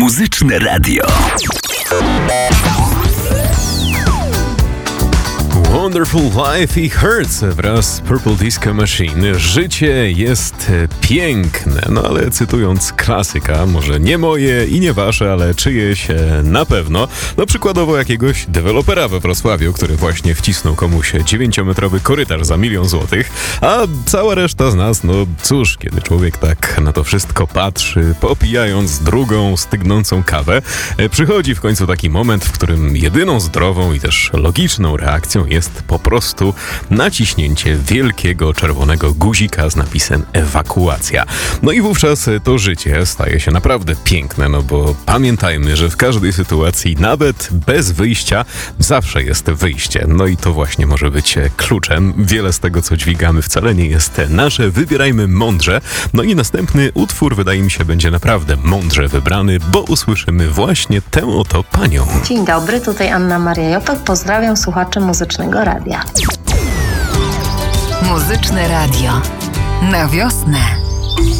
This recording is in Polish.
Muzyczne Radio. Wonderful Life i Hurts wraz z Purple Disco Machine. Życie jest piękne, no ale cytując klasyka, może nie moje i nie wasze, ale czyjeś na pewno. No przykładowo jakiegoś dewelopera we Wrocławiu, który właśnie wcisnął komuś 9-metrowy korytarz za 1 000 000 złotych, a cała reszta z nas, no cóż, kiedy człowiek tak na to wszystko patrzy, popijając drugą stygnącą kawę, przychodzi w końcu taki moment, w którym jedyną zdrową i też logiczną reakcją jest po prostu naciśnięcie wielkiego czerwonego guzika z napisem ewakuacja. No i wówczas to życie staje się naprawdę piękne, no bo pamiętajmy, że w każdej sytuacji, nawet bez wyjścia, zawsze jest wyjście. No i to właśnie może być kluczem. Wiele z tego, co dźwigamy, wcale nie jest nasze. Wybierajmy mądrze. No i następny utwór, wydaje mi się, będzie naprawdę mądrze wybrany, bo usłyszymy właśnie tę oto panią. Dzień dobry, tutaj Anna Maria Jopek. Pozdrawiam słuchaczy Muzycznego Radia. Muzyczne Radio. Na wiosnę.